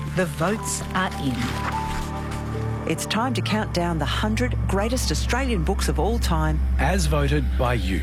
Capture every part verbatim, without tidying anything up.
The votes are in. It's time to count down the one hundred greatest Australian books of all time. As voted by you.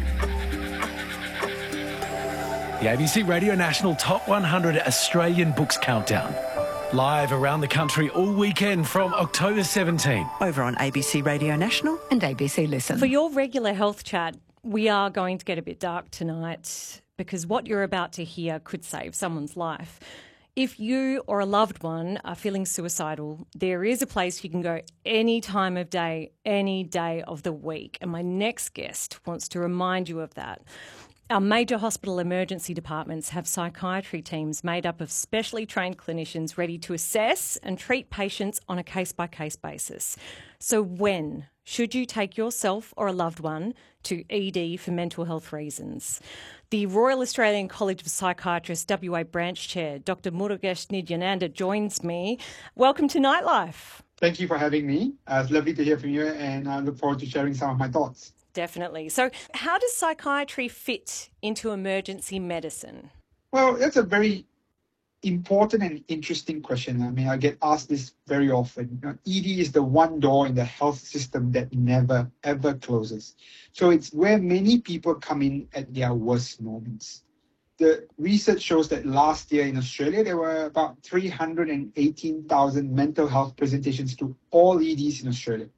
The A B C Radio National Top one hundred Australian Books Countdown. Live around the country all weekend from October seventeenth. Over on A B C Radio National and A B C Listen. For your regular health chat, we are going to get a bit dark tonight because what you're about to hear could save someone's life. If you or a loved one are feeling suicidal, there is a place you can go any time of day, any day of the week. And my next guest wants to remind you of that. Our major hospital emergency departments have psychiatry teams made up of specially trained clinicians ready to assess and treat patients on a case-by-case basis. So when should you take yourself or a loved one to E D for mental health reasons? The Royal Australian College of Psychiatrists W A Branch Chair, Doctor Murugesh Nidyananda, joins me. Welcome to Nightlife. Thank you for having me. Uh, it's lovely to hear from you, and I look forward to sharing some of my thoughts. Definitely. So how does psychiatry fit into emergency medicine? Well, that's a very important and interesting question. I mean, I get asked this very often. You know, E D is the one door in the health system that never, ever closes. So it's where many people come in at their worst moments. The research shows that last year in Australia, there were about three hundred eighteen thousand mental health presentations to all E Ds in Australia.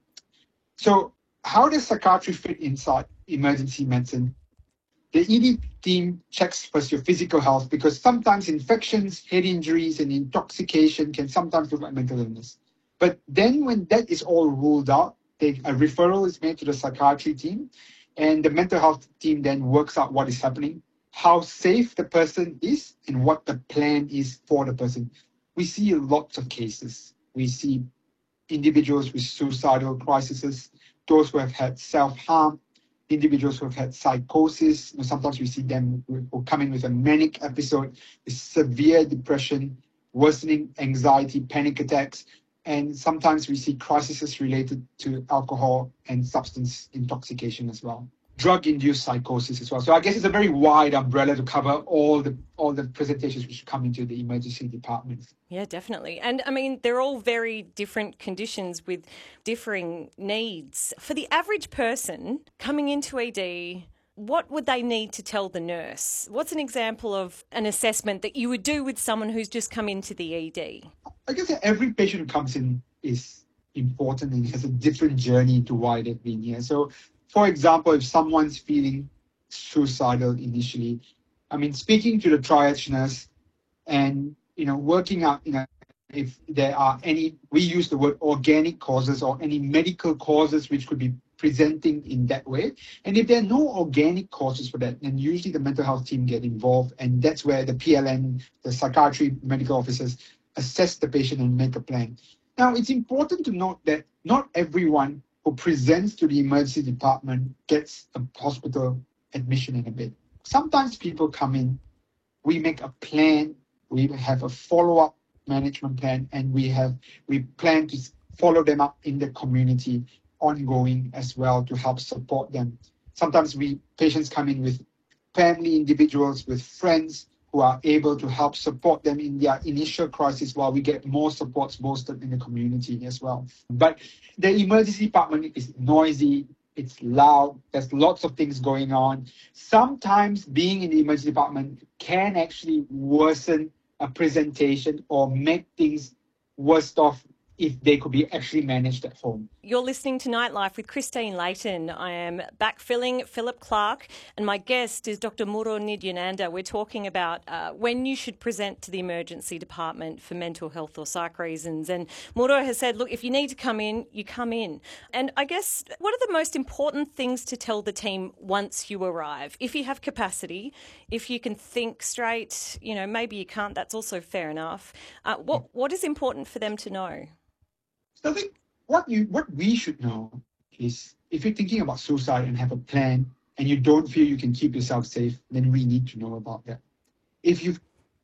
So how does psychiatry fit inside emergency medicine? The E D team checks first your physical health because sometimes infections, head injuries, and intoxication can sometimes look like mental illness. But then when that is all ruled out, they, a referral is made to the psychiatry team, and the mental health team then works out what is happening, how safe the person is, and what the plan is for the person. We see lots of cases. We see individuals with suicidal crises, those who have had self-harm, individuals who have had psychosis. You know, sometimes we see them who come in with a manic episode, with severe depression, worsening anxiety, panic attacks, and sometimes we see crises related to alcohol and substance intoxication as well. Drug-induced psychosis as well. So I guess it's a very wide umbrella to cover all the all the presentations which come into the emergency department. Yeah, definitely. And I mean, they're all very different conditions with differing needs. For the average person coming into E D, what would they need to tell the nurse? What's an example of an assessment that you would do with someone who's just come into the E D? I guess that every patient who comes in is important and has a different journey to why they've been here. So for example, if someone's feeling suicidal initially, I mean, speaking to the triage nurse and, you know, working out, you know, if there are any, we use the word organic causes or any medical causes which could be presenting in that way. And if there are no organic causes for that, then usually the mental health team get involved. And that's where the P L N, the psychiatry medical officers, assess the patient and make a plan. Now, it's important to note that not everyone who presents to the emergency department gets a hospital admission in a bed. Sometimes people come in, we make a plan, we have a follow-up management plan, and we have we plan to follow them up in the community ongoing as well to help support them. Sometimes we patients come in with family individuals, with friends who are able to help support them in their initial crisis while we get more supports bolstered in the community as well. But the emergency department is noisy, it's loud, there's lots of things going on. Sometimes being in the emergency department can actually worsen a presentation or make things worse off if they could be actually managed at home. You're listening to Nightlife with Christine Layton. I am backfilling Philip Clark, and my guest is Doctor Muro Nidyananda. We're talking about uh, when you should present to the emergency department for mental health or psych reasons. And Muro has said, look, if you need to come in, you come in. And I guess, what are the most important things to tell the team once you arrive? If you have capacity, if you can think straight, you know, maybe you can't, that's also fair enough. Uh, what What is important for them to know? So I think what you what we should know is if you're thinking about suicide and have a plan and you don't feel you can keep yourself safe, then we need to know about that. If you've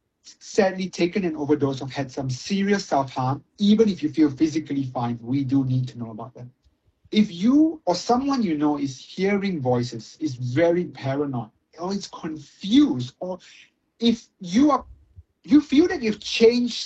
sadly taken an overdose or had some serious self-harm, even if you feel physically fine, we do need to know about that. If you or someone you know is hearing voices, is very paranoid, or is confused, or if you are you feel that you've changed